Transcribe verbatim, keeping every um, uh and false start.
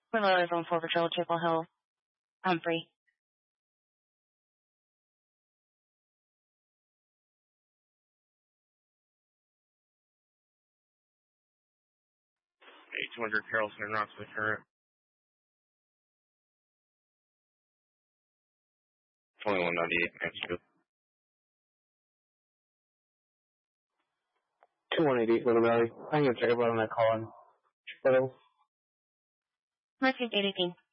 Willow is on Fort Patrol, Chapel Hill. Humphrey. Hey, two hundred Carrollton and Roxley Current. twenty-one ninety-eight, Mexico. two one eight eight, Little Valley. I'm going to check up on that call on Chicago. Mercy eighty-eight.